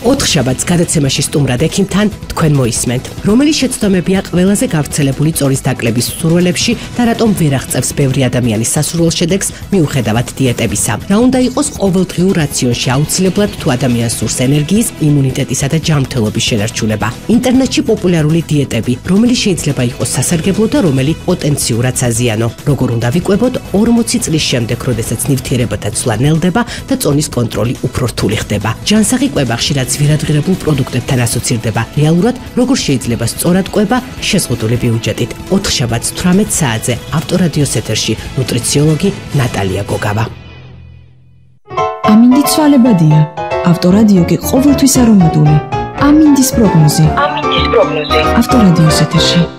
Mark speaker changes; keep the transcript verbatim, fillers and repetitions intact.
Speaker 1: ოთხშაბათს გადაცემაში სტუმრად ექიმთან თქვენ მოისმენთ. რომელი შეცდომებია ყველაზე გავრცელებული წორის დაკლების მსურველებში და რატომ ვერ აღწევს ბევრი ადამიანის სასურველ შედეგს მიუხედავად დიეტებისა. რა უნდა იყოს ყოველდღიურ რაციონში აუცილებლად თუ ადამიანს სურს ენერგიის, იმუნიტეტისა და ჯანმრთელობის შენარჩუნება. ინტერნეტში პოპულარული დიეტები, რომელიც შეიძლება იყოს სასარგებლო და რომელი პოტენციურად საზიანო. როგორ უნდა ვიკვებოთ ორმოცი წლის შემდეგ, როდესაც ნივთიერებათა ცვლა ნელდება და წონის კონტროლი უფრო რთული ხდება. ჯანსაღი კვება ხშირად ვირადღირებულ პროდუქტებთან ასოცირდება. რეალურად როგორ შეიძლება სწორად კვება შეზღუდული ბიუჯეტით. ოთხშაბათს თვრამეტ საათზე ავტორადიოს ეთერში ნუტრიციოლოგი ნატალია გოგავა.
Speaker 2: ამინდი ცვალებადია. ავტორადიო კი ყოველთვის არომატული. ამინდის პროგნოზი. ამინდის პროგნოზი. ავტორადიოს ეთერში.